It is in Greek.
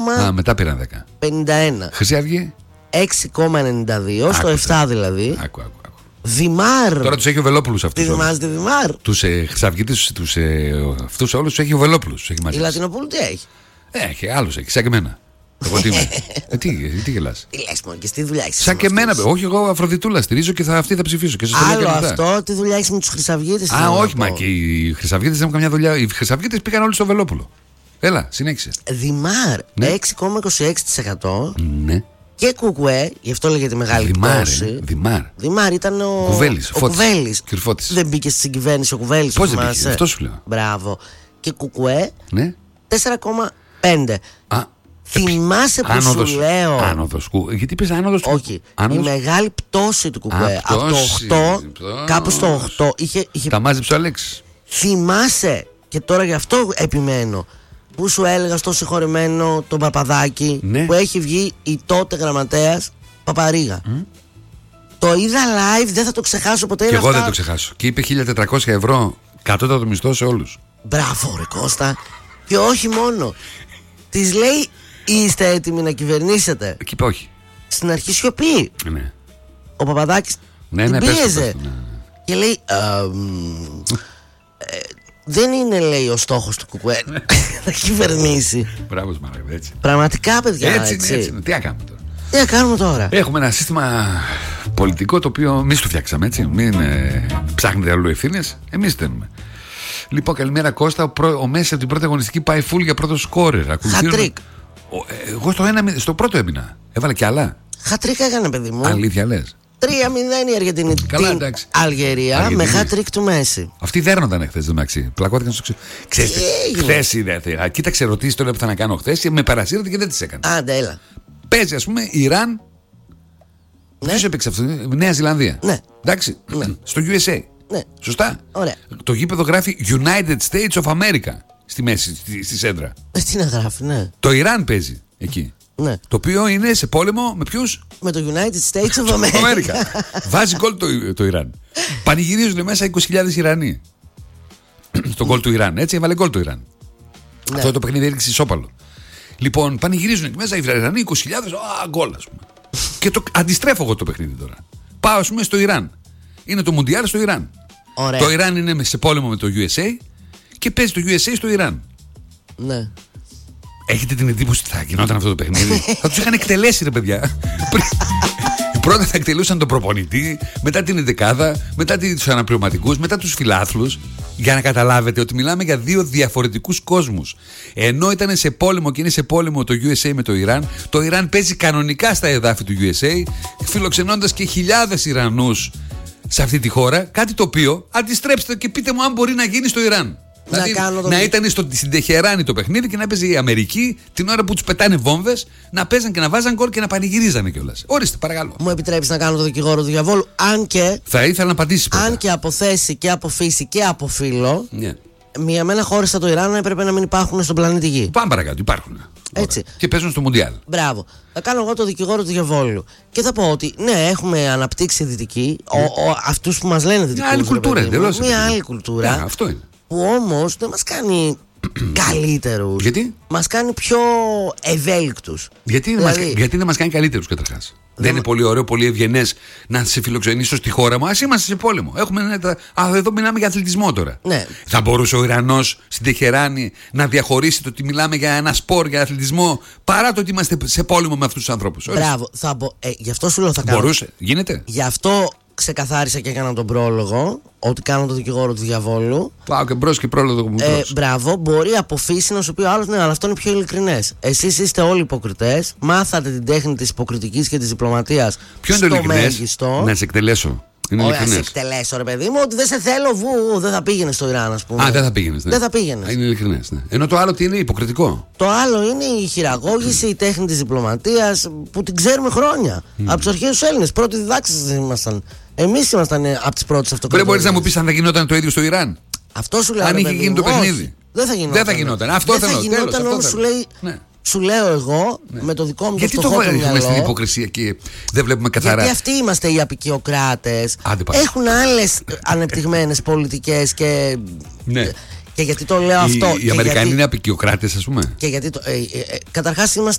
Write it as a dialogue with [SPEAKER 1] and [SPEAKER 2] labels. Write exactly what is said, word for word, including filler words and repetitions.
[SPEAKER 1] Α, μετά πήραν δέκα.
[SPEAKER 2] πενήντα ένα.
[SPEAKER 1] Χρυσή Αυγή.
[SPEAKER 2] έξι κόμμα ενενήντα δύο, στο επτά δηλαδή.
[SPEAKER 1] Άκου, άκου, άκου.
[SPEAKER 2] Δημάρ.
[SPEAKER 1] Τώρα τους έχει ο Βελόπουλος αυτούς.
[SPEAKER 2] Τι θυμάστε Δημάρ?
[SPEAKER 1] Τους ε, Χρυσαυγίτες, τους ε, αυτούς όλους τους έχει ο Βελόπουλος. Έχει
[SPEAKER 2] Η Λατινοπούλου τι έχει?
[SPEAKER 1] Ε, έχει, άλλους έχει, σαν και εμένα. Εγώ τι είμαι. ε, τι, τι γελάς?
[SPEAKER 2] Τι λες μόνο και στη δουλειά έχεις?
[SPEAKER 1] Σαν και εμένα, όχι, εγώ Αφροδιτούλα στηρίζω και θα, αυτή θα ψηφίσω. Και σας
[SPEAKER 2] άλλο αυτό, τι δουλειά έχεις με τους Χρυσαυγίτες?
[SPEAKER 1] Α, όχι, μα και οι Χρυσαυγίτες δεν έχουν καμιά δουλειά. Οι Χρυσαυγίτες πήγαν όλοι στο Βελόπουλο. Έλα, συνέχισε.
[SPEAKER 2] Δημάρ, ναι. έξι κόμμα είκοσι έξι τοις εκατό.
[SPEAKER 1] Ναι.
[SPEAKER 2] Και Κουκουέ, γι' αυτό λέγεται μεγάλη
[SPEAKER 1] Δημάρ,
[SPEAKER 2] πτώση.
[SPEAKER 1] ε, Δημάρ.
[SPEAKER 2] Δημάρ ήταν ο
[SPEAKER 1] Κουβέλης.
[SPEAKER 2] Ο Κουβέλης.
[SPEAKER 1] Κυρφώτης.
[SPEAKER 2] Δεν μπήκε στην κυβέρνηση ο Κουβέλης?
[SPEAKER 1] Πώς δεν μπήκε, αυτό σου λέω.
[SPEAKER 2] Μπράβο. Και Κουκουέ,
[SPEAKER 1] ναι.
[SPEAKER 2] τέσσερα κόμμα πέντε.
[SPEAKER 1] Α,
[SPEAKER 2] θυμάσαι που
[SPEAKER 1] άνοδος,
[SPEAKER 2] σου λέω?
[SPEAKER 1] Άνοδος. Γιατί είπες άνοδος?
[SPEAKER 2] Όχι.
[SPEAKER 1] Άνοδος.
[SPEAKER 2] Η μεγάλη πτώση του Κουκουέ.
[SPEAKER 1] Α,
[SPEAKER 2] Από το
[SPEAKER 1] πτώση,
[SPEAKER 2] οκτώ,
[SPEAKER 1] πτώση.
[SPEAKER 2] κάπου στο οκτώ είχε, είχε...
[SPEAKER 1] Τα μάζεψε ο Αλέξης.
[SPEAKER 2] Θυμάσαι, και τώρα γι' αυτό επιμένω, που σου έλεγα στο συγχωρεμένο τον Παπαδάκη,
[SPEAKER 1] ναι.
[SPEAKER 2] που έχει βγει η τότε γραμματέας Παπαρίγα. Mm. Το είδα live, δεν θα το ξεχάσω ποτέ.
[SPEAKER 1] Και εγώ
[SPEAKER 2] αυτά...
[SPEAKER 1] δεν το ξεχάσω. Και είπε χίλια τετρακόσια ευρώ κατώτατο μισθό σε όλους.
[SPEAKER 2] Μπράβο ρε Κώστα. Και όχι μόνο. Της λέει, είστε έτοιμοι να κυβερνήσετε?
[SPEAKER 1] Εκεί είπε όχι.
[SPEAKER 2] Στην αρχή σιωπή.
[SPEAKER 1] Ναι.
[SPEAKER 2] Ο Παπαδάκης
[SPEAKER 1] ναι,
[SPEAKER 2] την
[SPEAKER 1] ναι,
[SPEAKER 2] πίεζε.
[SPEAKER 1] πες το, πες το, ναι.
[SPEAKER 2] Και λέει ε, ε, δεν είναι, λέει, ο στόχος του Κουκουέ να κυβερνήσει.
[SPEAKER 1] Μπράβο Μαραγδα, έτσι.
[SPEAKER 2] Πραγματικά, παιδιά,
[SPEAKER 1] έτσι,
[SPEAKER 2] έτσι.
[SPEAKER 1] έτσι, έτσι. Τι να κάνουμε τώρα?
[SPEAKER 2] Τι να κάνουμε τώρα?
[SPEAKER 1] Έχουμε ένα σύστημα πολιτικό το οποίο εμείς το φτιάξαμε, έτσι. Μην ε, ψάχνετε αλλού ευθύνες, εμείς στέλνουμε. Λοιπόν, καλημέρα Κώστα. Ο, προ, ο Μέση από την πρώτη αγωνιστική πάει φουλ για πρώτο σκόρερ.
[SPEAKER 2] Χατρίκ.
[SPEAKER 1] Εγώ στο, ένα, στο πρώτο έμεινα. Έβαλε κι άλλα.
[SPEAKER 2] Χατρίκ έκανε, παιδί μου.
[SPEAKER 1] Αλήθεια λες?
[SPEAKER 2] τρία μηδέν η Αργεντινή.
[SPEAKER 1] Καλά,
[SPEAKER 2] την
[SPEAKER 1] εντάξει.
[SPEAKER 2] Αλγερία
[SPEAKER 1] Αργεντινή.
[SPEAKER 2] με χατρίκ του Μέση.
[SPEAKER 1] Αυτοί δέρνονταν χθες, δεν μεταξύ. Πλακώθηκαν στο ξύλο. Ξέρετε, χθες είδε. Κοίταξε ερωτήσεις τώρα που θα να κάνω χθες. Με παρασύρατε και δεν τις έκανα.
[SPEAKER 2] Άντε, έλα.
[SPEAKER 1] Παίζει, ας πούμε, Ιράν.
[SPEAKER 2] Ναι.
[SPEAKER 1] Ποιος έπαιξε αυτό? Νέα Ζηλανδία.
[SPEAKER 2] Ναι.
[SPEAKER 1] Εντάξει.
[SPEAKER 2] Ναι.
[SPEAKER 1] Στο γιου ες έι.
[SPEAKER 2] Ναι.
[SPEAKER 1] Σωστά.
[SPEAKER 2] Ωραία.
[SPEAKER 1] Το γήπεδο γράφει United States of America στη μέση, στη, στη σέντρα.
[SPEAKER 2] Ε, τι να γράφει, ναι.
[SPEAKER 1] Το Ιράν παίζει εκεί.
[SPEAKER 2] Ναι.
[SPEAKER 1] Το οποίο είναι σε πόλεμο με ποιους?
[SPEAKER 2] Με το United States of America.
[SPEAKER 1] Βάζει γκολ το, το Ιράν. Πανηγυρίζουν μέσα είκοσι χιλιάδες Ιρανοί. Στον γκολ του Ιράν. Έτσι έβαλε γκολ το Ιράν. Ναι. Αυτό το παιχνίδι έριξε ισόπαλο. Λοιπόν, πανηγυρίζουν εκεί μέσα οι Ιρανοί είκοσι χιλιάδες. Α, γκολ, ας πούμε. Και το αντιστρέφω εγώ το παιχνίδι τώρα. Πάω, ας πούμε, στο Ιράν. Είναι το Μουντιάλ στο Ιράν.
[SPEAKER 2] Ωραία.
[SPEAKER 1] Το Ιράν είναι σε πόλεμο με το γιου ες έι και παίζει το γιου ες έι στο Ιράν.
[SPEAKER 2] Ναι.
[SPEAKER 1] Έχετε την εντύπωση ότι θα γινόταν αυτό το παιχνίδι? Θα τους είχαν εκτελέσει, ρε παιδιά. Πρώτα θα εκτελούσαν τον προπονητή, μετά την εντεκάδα, μετά τους αναπληρωματικούς, μετά τους φιλάθλους. Για να καταλάβετε ότι μιλάμε για δύο διαφορετικούς κόσμους. Ενώ ήταν σε πόλεμο και είναι σε πόλεμο το γιου ες έι με το Ιράν, το Ιράν παίζει κανονικά στα εδάφη του γιου ες έι, φιλοξενώντας και χιλιάδες Ιρανούς σε αυτή τη χώρα. Κάτι το οποίο αντιστρέψτε και πείτε μου αν μπορεί να γίνει στο Ιράν.
[SPEAKER 2] Να,
[SPEAKER 1] δηλαδή,
[SPEAKER 2] το...
[SPEAKER 1] να ήταν στο, στην Τεχεράνη το παιχνίδι και να παίζει η Αμερική την ώρα που τους πετάνε βόμβες, να παίζαν και να βάζαν γκολ και να πανηγυρίζανε κιόλας. Ορίστε, παρακαλώ.
[SPEAKER 2] Μου επιτρέπεις να κάνω το δικηγόρο του διαβόλου? Αν και.
[SPEAKER 1] Θα ήθελα να απαντήσεις πρώτα.
[SPEAKER 2] Αν και από θέση και από φύση και από φύλο.
[SPEAKER 1] Ναι.
[SPEAKER 2] Μία μένα χώρες σαν το Ιράν έπρεπε να μην υπάρχουν στον πλανήτη Γη.
[SPEAKER 1] Πάμε παρακάτω, υπάρχουν.
[SPEAKER 2] Έτσι.
[SPEAKER 1] Ωραία. Και παίζουν στο Μουντιάλ.
[SPEAKER 2] Μπράβο. Θα κάνω εγώ το δικηγόρο του διαβόλου. Και θα πω ότι ναι, έχουμε αναπτύξει δυτική. Mm. Αυτούς που μας λένε δυτικούς.
[SPEAKER 1] Μια άλλη κουλτούρα, εντελώς.
[SPEAKER 2] Μια άλλη κουλτούρα.
[SPEAKER 1] Yeah, αυτό είναι.
[SPEAKER 2] Που όμως δεν μας κάνει καλύτερους.
[SPEAKER 1] Γιατί?
[SPEAKER 2] Μας κάνει πιο ευέλικτους.
[SPEAKER 1] Γιατί, δηλαδή... μας, γιατί δεν μας κάνει καλύτερους καταρχάς? Δεν είναι πολύ ωραίο, πολύ ευγενές να σε φιλοξενήσω στη χώρα μου? Ας είμαστε σε πόλεμο. Έχουμε, α, εδώ μιλάμε για αθλητισμό τώρα.
[SPEAKER 2] Ναι.
[SPEAKER 1] Θα μπορούσε ο Ιρανός στην Τεχεράνη να διαχωρίσει το ότι μιλάμε για ένα σπορ, για αθλητισμό, παρά το ότι είμαστε σε πόλεμο με αυτούς τους ανθρώπους?
[SPEAKER 2] Μπράβο. Θα μπο... ε, γι' αυτό σου λέω θα κάνω.
[SPEAKER 1] Μπορούσε. Γίνεται.
[SPEAKER 2] Γι' αυτό ξεκαθάρισα και έκανα τον πρόλογο ότι κάνω το δικηγόρο του διαβόλου.
[SPEAKER 1] Πάω και μπρος και πρόλογο μου.
[SPEAKER 2] Ε, μπράβο, μπορεί από φύση να σου πει ο άλλος, ναι, αλλά αυτό είναι πιο ειλικρινές. Εσείς είστε όλοι υποκριτές. Μάθατε την τέχνη της υποκριτικής και της διπλωματίας.
[SPEAKER 1] Ποιο είναι το ειλικρινές? Να σε εκτελέσω. Είναι
[SPEAKER 2] όχι, να σε εκτελέσω, ρε παιδί μου, ότι δεν σε θέλω, βου, δεν θα πήγαινε στο Ιράν, ας πούμε.
[SPEAKER 1] Α, δεν θα πήγαινε. Ναι.
[SPEAKER 2] Δεν θα πήγαινε.
[SPEAKER 1] Είναι ειλικρινές. Ναι. Ενώ το άλλο τι είναι? Υποκριτικό.
[SPEAKER 2] Το άλλο είναι η χειραγώγηση, η τέχνη της διπλωματίας που την ξέρουμε χρόνια. Mm. Από τους αρχαίους Έλληνες. Πρώτοι διδάξεις ήμασταν. Εμείς ήμασταν από τις πρώτες αυτοκρατορίες.
[SPEAKER 1] Δεν μπορείς να μου πεις αν θα γινόταν το ίδιο στο Ιράν?
[SPEAKER 2] Αυτό σου λέω.
[SPEAKER 1] Αν είχε γίνει το παιχνίδι.
[SPEAKER 2] Δεν θα γινόταν.
[SPEAKER 1] Δεν θα γινόταν. Αυτό
[SPEAKER 2] δεν
[SPEAKER 1] θέλω.
[SPEAKER 2] θα γινόταν, όμως σου λέει. Ναι. Σου λέω εγώ, ναι, με το δικό μου το φτωχό το μυαλό. Γιατί το
[SPEAKER 1] στην υποκρισία και δεν βλέπουμε καθαρά?
[SPEAKER 2] Γιατί αυτοί είμαστε οι απικιοκράτες. Έχουν άλλες ανεπτυγμένες πολιτικές και,
[SPEAKER 1] ναι,
[SPEAKER 2] και Και γιατί το λέω αυτό.
[SPEAKER 1] Οι, οι Αμερικανοί γιατί... είναι απικιοκράτες, ας πούμε.
[SPEAKER 2] Και γιατί το, ε, ε, ε, καταρχάς είμαστε